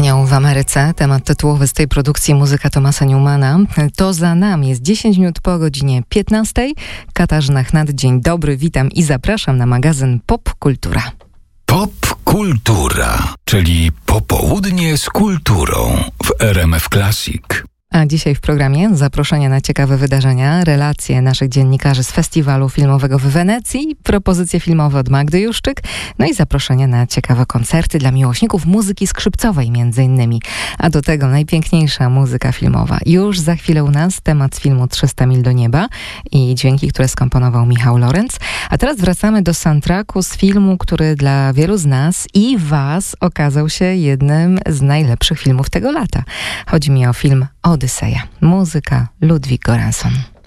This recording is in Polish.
Anioł w Ameryce, temat tytułowy z tej produkcji, muzyka Thomasa Newmana. To za nami jest 10 minut po godzinie 15. Katarzyna Chnat, dzień dobry, witam i zapraszam na magazyn Pop Kultura. Pop Kultura, czyli popołudnie z kulturą w RMF Classic. A dzisiaj w programie zaproszenia na ciekawe wydarzenia, relacje naszych dziennikarzy z Festiwalu Filmowego w Wenecji, propozycje filmowe od Magdy Juszczyk, no i zaproszenia na ciekawe koncerty dla miłośników muzyki skrzypcowej między innymi. A do tego najpiękniejsza muzyka filmowa. Już za chwilę u nas temat z filmu 300 mil do nieba i dźwięki, które skomponował Michał Lorenz. A teraz wracamy do soundtracku z filmu, który dla wielu z nas i was okazał się jednym z najlepszych filmów tego lata. Chodzi mi o film Odyseja. Muzyka Ludwig Göransson.